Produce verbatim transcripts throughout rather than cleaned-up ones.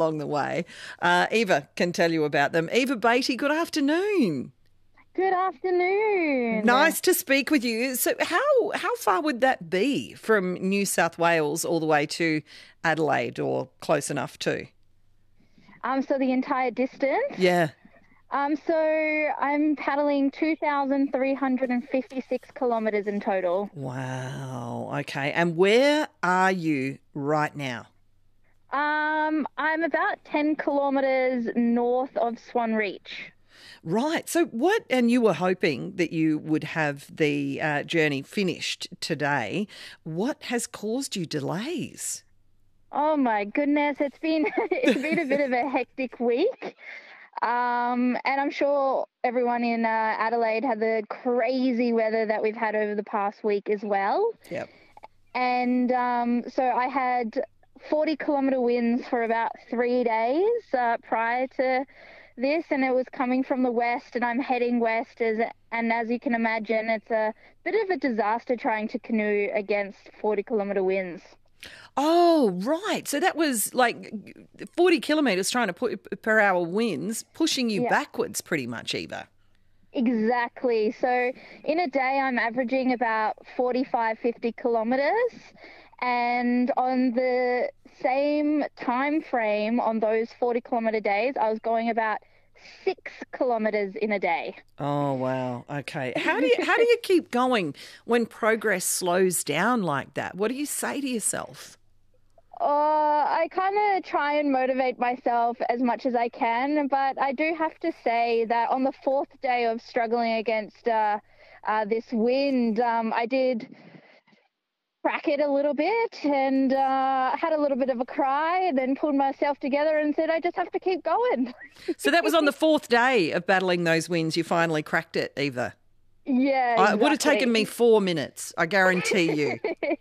along the way. Uh, Eva can tell you about them. Eva Beatty, good afternoon. Good afternoon. Nice to speak with you. So how how far would that be from New South Wales all the way to Adelaide, or close enough to? Um, so the entire distance? Yeah. Um, so I'm paddling two thousand three hundred fifty-six kilometres in total. Wow. Okay. And where are you right now? Um, I'm about ten kilometres north of Swan Reach. Right. So what, and you were hoping that you would have the uh, journey finished today. What has caused you delays? Oh my goodness, it's been it's been a bit of a hectic week. Um, and I'm sure everyone in uh, Adelaide had the crazy weather that we've had over the past week as well. Yep. And um, so I had forty kilometre winds for about three days uh, prior to this, and it was coming from the west, and I'm heading west, as, and as you can imagine, it's a bit of a disaster trying to canoe against forty kilometre winds. Oh, right. So that was like forty kilometres trying to put per hour winds, pushing you Yeah. backwards pretty much, Eva. Exactly. So in a day, I'm averaging about forty-five, fifty kilometres. And on the same time frame on those forty kilometre days, I was going about six kilometres in a day. Oh, wow. Okay. How do you, how do you keep going when progress slows down like that? What do you say to yourself? Uh, I kind of try and motivate myself as much as I can, but I do have to say that on the fourth day of struggling against uh, uh, this wind, um, I did crack it a little bit and uh, had a little bit of a cry, and then pulled myself together and said, I just have to keep going. So that was on the fourth day of battling those winds. You finally cracked it, Eva. Yeah, Uh, It would have exactly. taken me four minutes, I guarantee you.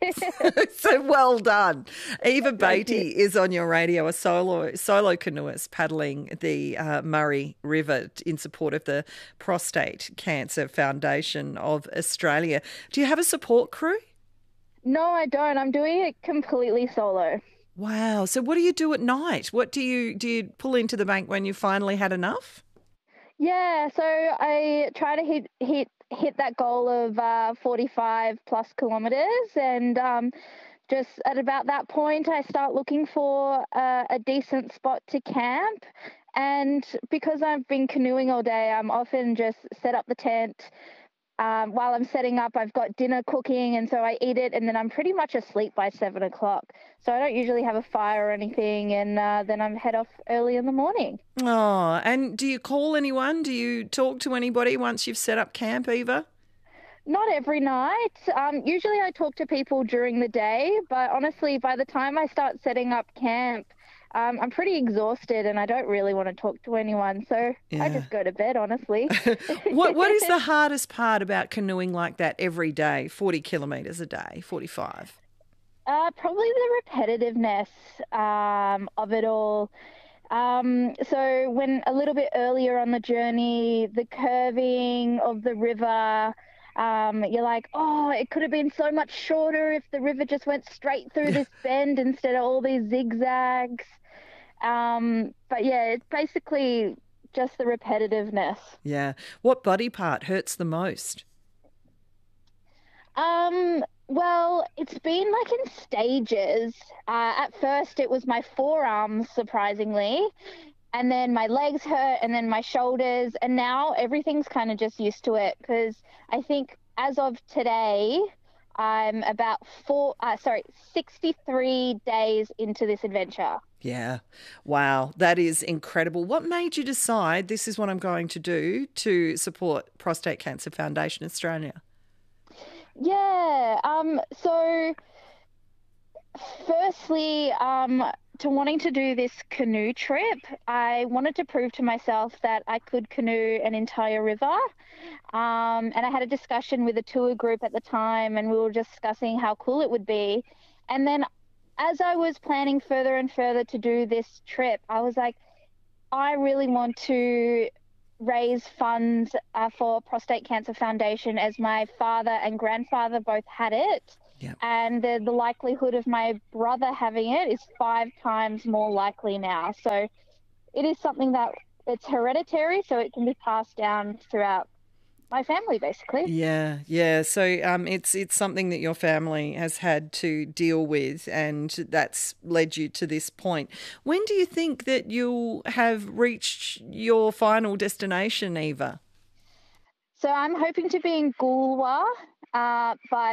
So well done. Eva Beatty is on your radio, a solo solo canoeist paddling the uh, Murray River in support of the Prostate Cancer Foundation of Australia. Do you have a support crew? No, I don't. I'm doing it completely solo. Wow. So what do you do at night? What do you do you pull into the bank when you finally had enough? Yeah, so I try to hit hit hit that goal of uh, forty-five plus kilometres, and um, just at about that point, I start looking for uh, a decent spot to camp. And because I've been canoeing all day, I'm often just set up the tent. Um, while I'm setting up, I've got dinner cooking, and so I eat it, and then I'm pretty much asleep by seven o'clock. So I don't usually have a fire or anything, and uh, then I'm head off early in the morning. Oh, and do you call anyone? Do you talk to anybody once you've set up camp, Eva? Not every night. Um, usually I talk to people during the day, but honestly, by the time I start setting up camp, um, I'm pretty exhausted and I don't really want to talk to anyone. So Yeah. I just go to bed, honestly. What What is the hardest part about canoeing like that every day, forty kilometres a day, forty-five? Uh, probably the repetitiveness um, of it all. Um, so when a little bit earlier on the journey, the curving of the river, um, you're like, oh, it could have been so much shorter if the river just went straight through this bend instead of all these zigzags. Um, but yeah, it's basically just the repetitiveness. Yeah. What body part hurts the most? Um, well, it's been like in stages. Uh, at first, it was my forearms, surprisingly, and then my legs hurt, and then my shoulders, and now everything's kind of just used to it, because I think as of today, I'm about four, uh, sorry, sixty-three days into this adventure. Yeah. Wow. That is incredible. What made you decide this is what I'm going to do to support Prostate Cancer Foundation Australia? Yeah. Um. So, firstly, um, to wanting to do this canoe trip, I wanted to prove to myself that I could canoe an entire river. Um, and I had a discussion with a tour group at the time, and we were discussing how cool it would be. And then as I was planning further and further to do this trip, I was like, I really want to raise funds uh, for Prostate Cancer Foundation, as my father and grandfather both had it. Yep. And the, the likelihood of my brother having it is five times more likely now. So it is something that it's hereditary, so it can be passed down throughout my family, basically. Yeah, yeah. So um, it's it's something that your family has had to deal with, and that's led you to this point. When do you think that you'll have reached your final destination, Eva? So I'm hoping to be in Goolwa uh, by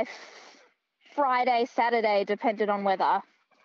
Friday, Saturday, depending on weather.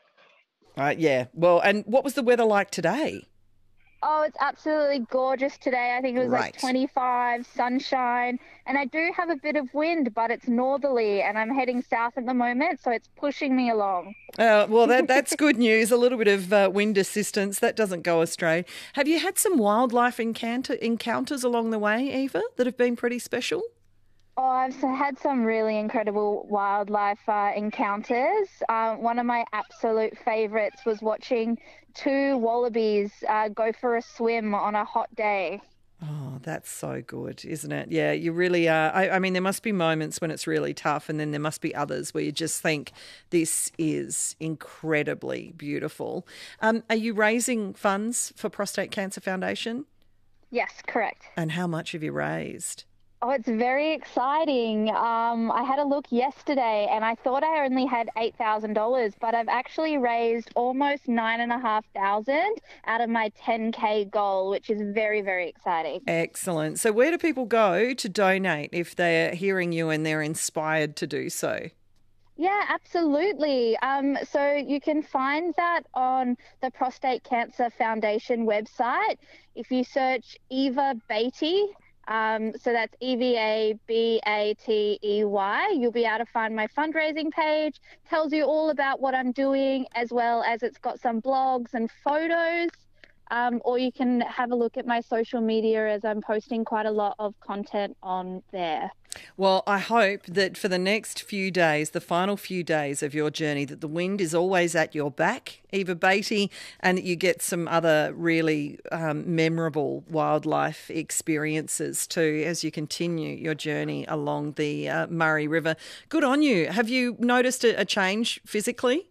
Uh, yeah. Well, and what was the weather like today? Oh, it's absolutely gorgeous today. I think it was Right. like twenty-five, sunshine. And I do have a bit of wind, but it's northerly, and I'm heading south at the moment, so it's pushing me along. Uh, well, that, that's good news. A little bit of uh, wind assistance. That doesn't go astray. Have you had some wildlife encounter, encounters along the way, Eva, that have been pretty special? Oh, I've had some really incredible wildlife uh, encounters. Uh, one of my absolute favourites was watching two wallabies uh, go for a swim on a hot day. Oh, that's so good, isn't it? Yeah, you really are. I, I mean, there must be moments when it's really tough, and then there must be others where you just think this is incredibly beautiful. Um, are you raising funds for Prostate Cancer Foundation? Yes, correct. And how much have you raised? Oh, it's very exciting. Um, I had a look yesterday and I thought I only had eight thousand dollars, but I've actually raised almost nine thousand five hundred dollars out of my ten K goal, which is very, very exciting. Excellent. So where do people go to donate if they're hearing you and they're inspired to do so? Yeah, absolutely. Um, so you can find that on the Prostate Cancer Foundation website. If you search Eva Batey, Um, so that's E V A B A T E Y. You'll be able to find my fundraising page. Tells you all about what I'm doing, as well as it's got some blogs and photos. Um, or you can have a look at my social media, as I'm posting quite a lot of content on there. Well, I hope that for the next few days, the final few days of your journey, that the wind is always at your back, Eva Batey, and that you get some other really um, memorable wildlife experiences too as you continue your journey along the uh, Murray River. Good on you. Have you noticed a, a change physically?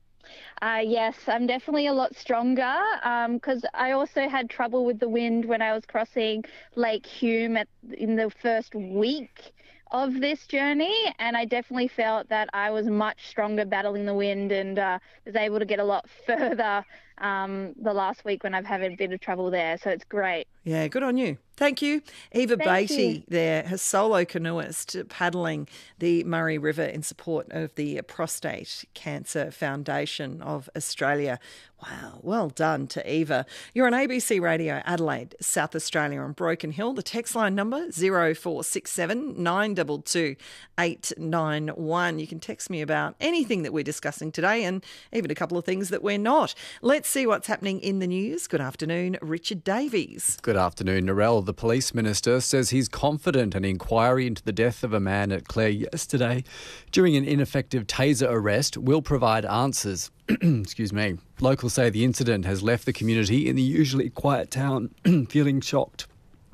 Uh, yes, I'm definitely a lot stronger because um, I also had trouble with the wind when I was crossing Lake Hume at, in the first week of this journey, and I definitely felt that I was much stronger battling the wind and uh, was able to get a lot further um, the last week when I've had a bit of trouble there, so it's great. Yeah, good on you. Thank you. Eva Thank Batey you. there, her solo canoeist paddling the Murray River in support of the Prostate Cancer Foundation of Australia. Wow, well done to Eva. You're on A B C Radio Adelaide, South Australia on Broken Hill. The text line number zero four six seven nine two two eight nine one. You can text me about anything that we're discussing today and even a couple of things that we're not. Let's see what's happening in the news. Good afternoon, Richard Davies. Good afternoon, Narelle. The police minister says he's confident an inquiry into the death of a man at Clare yesterday during an ineffective taser arrest will provide answers. Excuse me. Locals say the incident has left the community in the usually quiet town feeling shocked.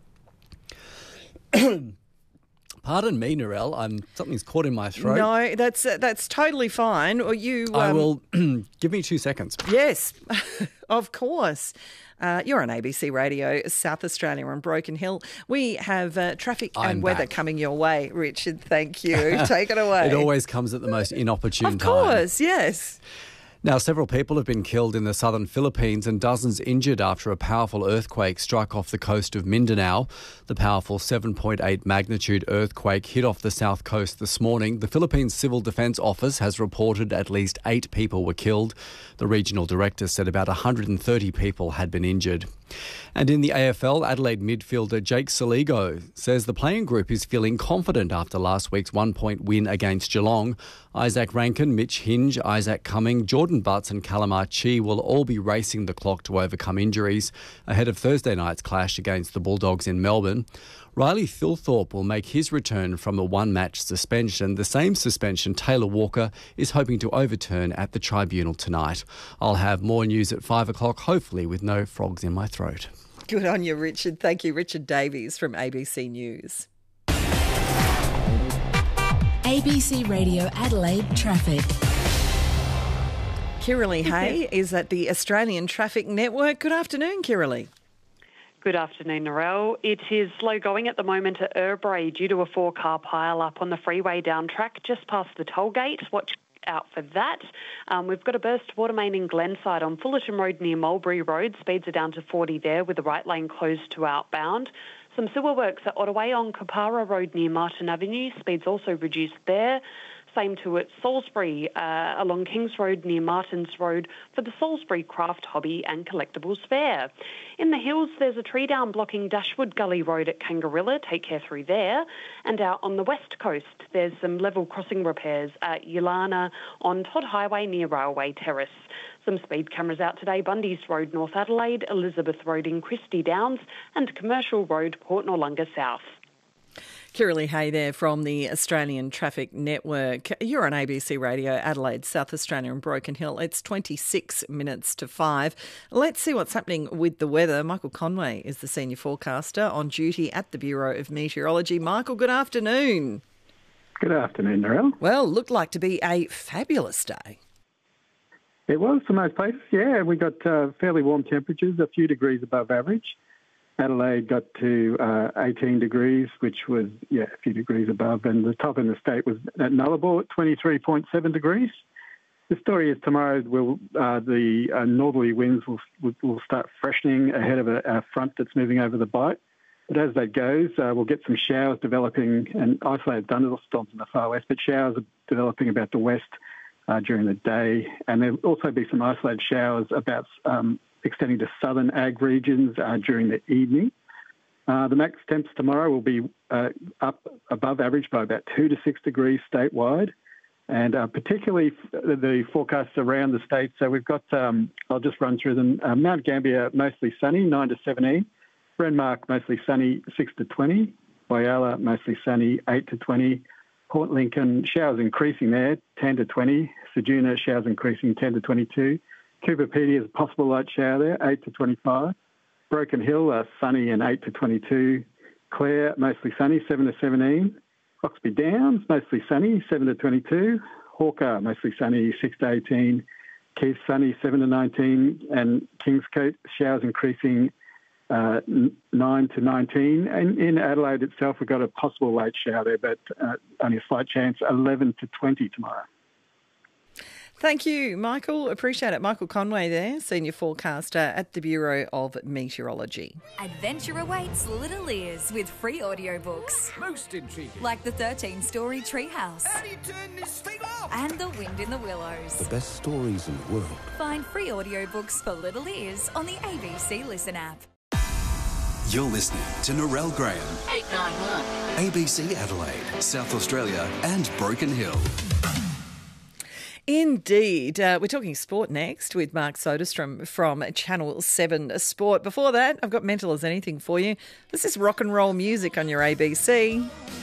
Pardon me, Narelle. I'm something's caught in my throat. No, that's uh, that's totally fine. Or you, um, I will give me two seconds. Yes, of course. Uh, you're on A B C Radio, South Australia on Broken Hill. We have uh, traffic I'm and weather back. coming your way, Richard. Thank you. Take it away. It always comes at the most inopportune Of time. course, yes. Now, several people have been killed in the southern Philippines and dozens injured after a powerful earthquake struck off the coast of Mindanao. The powerful seven point eight magnitude earthquake hit off the south coast this morning. The Philippines Civil Defence Office has reported at least eight people were killed. The regional director said about one hundred thirty people had been injured. And in the A F L, Adelaide midfielder Jake Saligo says the playing group is feeling confident after last week's one-point win against Geelong. Isaac Rankin, Mitch Hinge, Isaac Cumming, Jordan Butts and Calamar Chi will all be racing the clock to overcome injuries ahead of Thursday night's clash against the Bulldogs in Melbourne. Riley Thilthorpe will make his return from a one-match suspension, the same suspension Taylor Walker is hoping to overturn at the tribunal tonight. I'll have more news at five o'clock, hopefully with no frogs in my throat. Good on you, Richard. Thank you, Richard Davies from A B C News. A B C Radio Adelaide traffic. Kiralee Hay is at the Australian Traffic Network. Good afternoon, Kiralee. Good afternoon, Narelle. It is slow going at the moment at Urbray due to a four-car pile-up on the freeway down track just past the toll gate. Watch out for that. Um, we've got a burst water main in Glenside on Fullerton Road near Mulberry Road. Speeds are down to forty there with the right lane closed to outbound. Some sewer works at Ottaway on Kapara Road near Martin Avenue. Speeds also reduced there. Same to at Salisbury uh, along Kings Road near Martins Road for the Salisbury Craft Hobby and Collectibles Fair. In the hills, there's a tree down blocking Dashwood Gully Road at Kangarilla. Take care through there. And out on the west coast, there's some level crossing repairs at Yulana on Todd Highway near Railway Terrace. Some speed cameras out today, Bundy's Road, North Adelaide, Elizabeth Road in Christie Downs and Commercial Road, Port Noarlunga South. Kiralee Hay there from the Australian Traffic Network. You're on A B C Radio Adelaide, South Australia and Broken Hill. It's twenty-six minutes to five. Let's see what's happening with the weather. Michael Conway is the senior forecaster on duty at the Bureau of Meteorology. Michael, good afternoon. Good afternoon, Narelle. Well, looked like to be a fabulous day. It was for most places, yeah. We got uh, fairly warm temperatures, a few degrees above average. Adelaide got to uh, eighteen degrees, which was, yeah, a few degrees above, and the top in the state was at Nullarbor at twenty-three point seven degrees. The story is tomorrow will uh, the uh, northerly winds will, will start freshening ahead of a, a front that's moving over the Bight. But as that goes, uh, we'll get some showers developing and isolated thunderstorms in the far west, but showers are developing about the west uh, during the day, and there'll also be some isolated showers about um, extending to southern ag regions uh, during the evening. Uh, the max temps tomorrow will be uh, up above average by about two to six degrees statewide, and uh, particularly the forecasts around the state. So we've got, um, I'll just run through them. Uh, Mount Gambier, mostly sunny, nine to seventeen. Renmark, mostly sunny, six to twenty. Whyalla, mostly sunny, eight to twenty. Port Lincoln, showers increasing there, ten to twenty. Ceduna, showers increasing, ten to twenty-two. Cooper Pedy is a possible light shower there, eight to twenty-five. Broken Hill, uh, sunny and eight to twenty-two. Clare, mostly sunny, seven to seventeen. Oxby Downs, mostly sunny, seven to twenty-two. Hawker, mostly sunny, six to eighteen. Keith, sunny, seven to nineteen. And Kingscote, showers increasing, uh, nine to nineteen. And in Adelaide itself, we've got a possible late shower there, but uh, only a slight chance, eleven to twenty tomorrow. Thank you, Michael. Appreciate it. Michael Conway there, senior forecaster at the Bureau of Meteorology. Adventure awaits little ears with free audiobooks. Most intriguing. Like the thirteen-story Treehouse. How do you turn this thing off? And The Wind in the Willows. The best stories in the world. Find free audiobooks for little ears on the A B C Listen app. You're listening to Narelle Graham. eight nine one. A B C Adelaide, South Australia and Broken Hill. Indeed. Uh, we're talking sport next with Mark Soderstrom from Channel seven Sport. Before that, I've got Mental as Anything for you. This is rock and roll music on your A B C.